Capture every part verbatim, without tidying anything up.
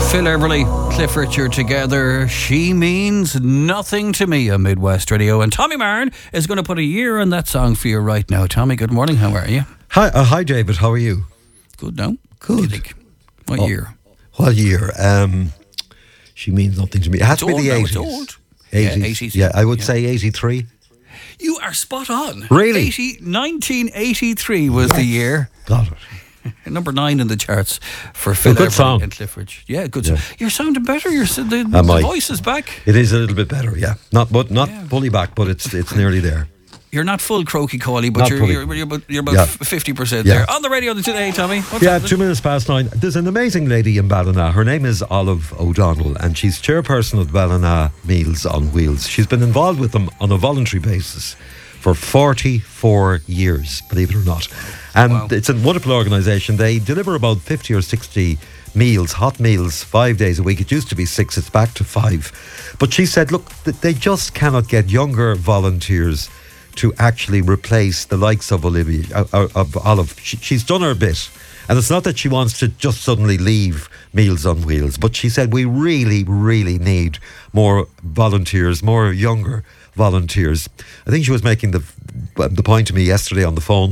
Phil Everly, Cliff Richard together. She Means Nothing to Me on Midwest Radio. And Tommy Marn is going to put a year on that song for you right now. Tommy, good morning. How are you? Hi, uh, hi, David. How are you? Good now. Good. What do you think? What oh, year? What year? Um, she means nothing to me. It has It's to be old the now, eighties. It's old. eighties. Yeah, eighties. Yeah, I would Yeah. say eighty-three. You are spot on. Really? eighty, nineteen eighty-three was Yes. the year. Got it. Number nine in the charts for Phil good Everly song. and Cliff Richard. Yeah, good Yeah. song. You're sounding better. You're the, the, Am the I? voice is back. It is a little bit better, yeah. Not but not Yeah. fully back, but it's it's nearly there. You're not full croaky cawley, but Not you're, fully. you're you're about, you're about Yeah. fifty percent Yeah. there. On the radio today, Tommy. What's Yeah, happening? two minutes past nine. There's an amazing lady in Ballina. Her name is Olive O'Donnell, and she's chairperson of Ballina Meals on Wheels. She's been involved with them on a voluntary basis for forty-four years, believe it or not. And Wow. it's a wonderful organisation. They deliver about fifty or sixty meals, hot meals, five days a week. It used to be six, it's back to five. But she said, look, th- they just cannot get younger volunteers to actually replace the likes of Olivia, uh, of Olive. She, she's done her bit. And it's not that she wants to just suddenly leave Meals on Wheels, but she said we really, really need more volunteers, more younger volunteers. I think she was making the the point to me yesterday on the phone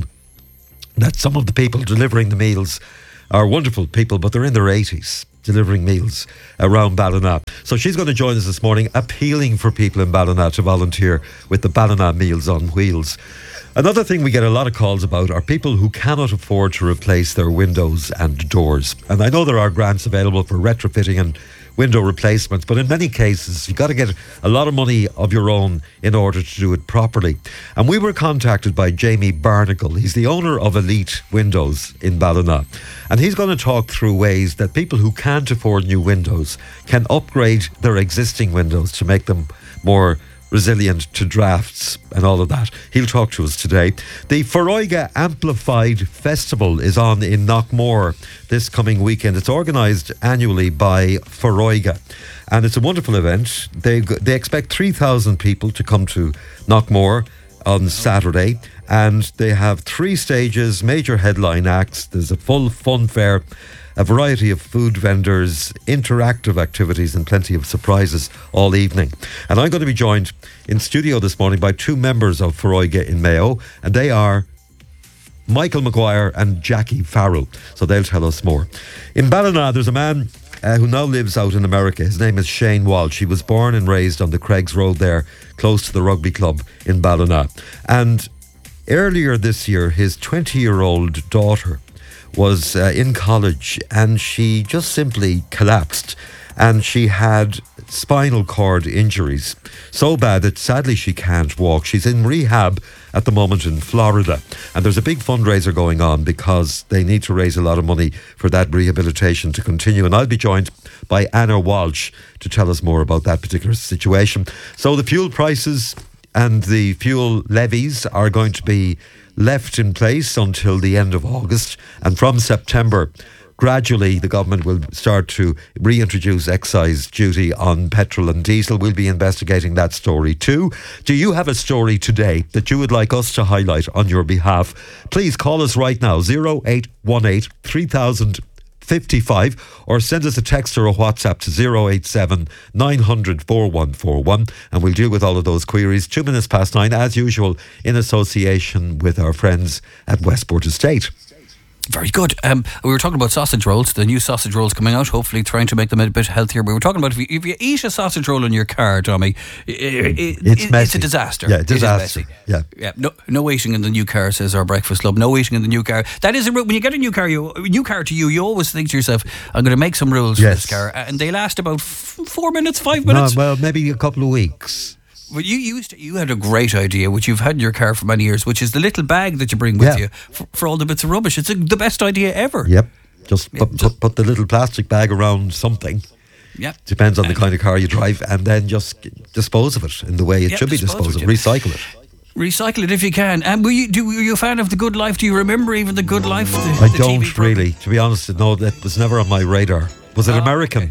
that some of the people delivering the meals are wonderful people, but they're in their eighties delivering meals around Ballina. So she's going to join us this morning, appealing for people in Ballina to volunteer with the Ballina Meals on Wheels. Another thing we get a lot of calls about are people who cannot afford to replace their windows and doors. And I know there are grants available for retrofitting and window replacements, but in many cases you've got to get a lot of money of your own in order to do it properly. And we were contacted by Jamie Barnacle. He's the owner of Elite Windows in Ballina, and he's going to talk through ways that people who can't afford new windows can upgrade their existing windows to make them more resilient to drafts and all of that. He'll talk to us today. The Foróige Amplified Festival is on in Knockmore this coming weekend. It's organised annually by Foróige, and it's a wonderful event. They they expect three thousand people to come to Knockmore on Saturday, and they have three stages, major headline acts. There's a full fun fair, a variety of food vendors, interactive activities, and plenty of surprises all evening. And I'm going to be joined in studio this morning by two members of Foróige in Mayo, and they are Michael Maguire and Jackie Farrell. So they'll tell us more. In Ballina, there's a man uh, who now lives out in America. His name is Shane Walsh. He was born and raised on the Craigs Road there, close to the rugby club in Ballina. And earlier this year, his twenty-year-old daughter was uh, in college, and she just simply collapsed, and she had spinal cord injuries so bad that sadly she can't walk. She's in rehab at the moment in Florida, and there's a big fundraiser going on because they need to raise a lot of money for that rehabilitation to continue. And I'll be joined by Anna Walsh to tell us more about that particular situation. So the fuel prices and the fuel levies are going to be left in place until the end of August, and from September gradually the government will start to reintroduce excise duty on petrol and diesel. We'll be investigating that story too. Do you have a story today that you would like us to highlight on your behalf? Please call us right now, oh eight one eight, three thousand fifty-five, or send us a text or a WhatsApp to oh eight seven, nine hundred, four one four one, and we'll deal with all of those queries. Two minutes past nine, as usual, in association with our friends at Westport Estate. Very good. Um, we were talking about sausage rolls, the new sausage rolls coming out, hopefully trying to make them a bit healthier. We were talking about if you, if you eat a sausage roll in your car, Tommy, it, it, it's, it, messy. it's a disaster. Yeah, disaster. It is messy. Yeah. Yeah. No, no eating in the new car, says our breakfast club. No eating in the new car. That is a rule. When you get a new car, you a new car to you, you always think to yourself, I'm going to make some rules Yes. for this car. And they last about f- four minutes, five minutes. No, well, maybe a couple of weeks. Well, you used to, you had a great idea, which you've had in your car for many years, which is the little bag that you bring with Yeah. you for, for all the bits of rubbish. It's a, the best idea ever. Yep. Just put, just- put, put the little plastic bag around something. Yeah. Depends on the kind of car you drive, and then just dispose of it in the way it Yeah, should be dispose disposed of of. it, Recycle it. Recycle it if you can. And were you, do, were you a fan of The Good Life? Do you remember even The Good Life? The, I the T V don't program? really. To be honest, no, that was never on my radar. Was it Oh, American? okay.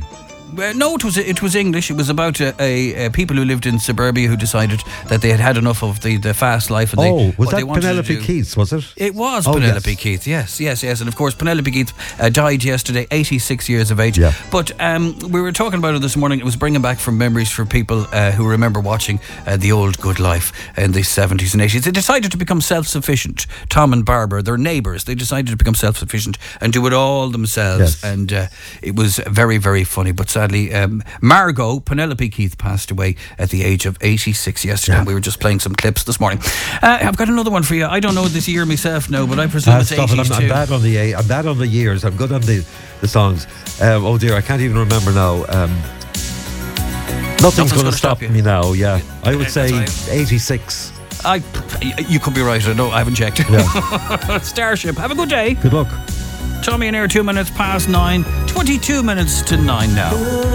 Uh, no, it was it was English. It was about a, a, a people who lived in suburbia who decided that they had had enough of the, the fast life. And oh, they, was what that they wanted Penelope to do. Keith, was it? It was oh, Penelope yes. Keith, yes, yes, yes. And of course, Penelope Keith uh, died yesterday, eighty-six years of age. Yeah. But um, we were talking about it this morning. It was bringing back from memories for people uh, who remember watching uh, The Old Good Life in the seventies and eighties. They decided to become self-sufficient. Tom and Barbara, their neighbours, they decided to become self-sufficient and do it all themselves. Yes. And uh, it was very, very funny. But sadly, um, Margot, Penelope Keith, passed away at the age of eighty-six yesterday. Yeah. And we were just playing some clips this morning. Uh, I've got another one for you. I don't know this year myself now, but I presume Ah, it's stop it. eighties I'm, too. I'm bad on the I'm bad on the years. I'm good on the the songs. Um, oh dear, I can't even remember now. Um, nothing's, Nothing's going gonna to stop stop you. me now. Yeah, I would That's say right. eighty-six. I, you could be right. I know. I haven't checked. Yeah. Starship. Have a good day. Good luck. Tommy and Air, two minutes past nine. twenty-two minutes to nine now.